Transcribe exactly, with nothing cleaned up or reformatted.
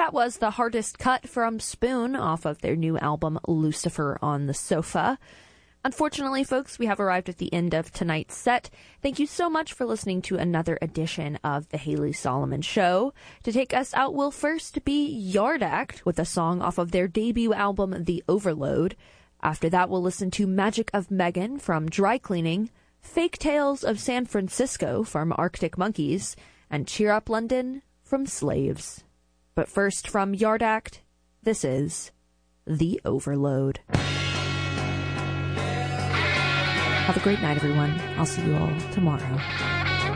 That was The Hardest Cut from Spoon off of their new album, Lucifer on the Sofa. Unfortunately, folks, we have arrived at the end of tonight's set. Thank you so much for listening to another edition of The Haley Solomon Show. To take us out will first be Yard Act with a song off of their debut album, The Overload. After that, we'll listen to Magic of Megan from Dry Cleaning, Fake Tales of San Francisco from Arctic Monkeys, and Cheer Up London from Slaves. But first, from Yard Act, this is The Overload. Have a great night, everyone. I'll see you all tomorrow.